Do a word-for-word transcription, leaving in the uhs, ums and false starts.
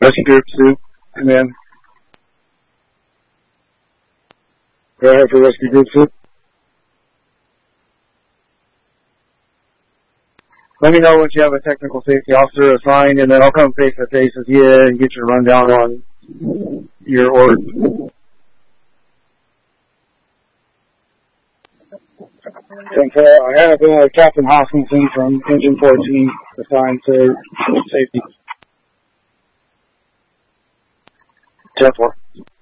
Rescue Group two, come in. Go ahead for Rescue Group two. Let me know once you have a technical safety officer assigned, and then I'll come face to face with you and get your rundown on your order. Thanks. Uh, I have uh, Captain Hoskinson from Engine fourteen assigned to safety. ten four.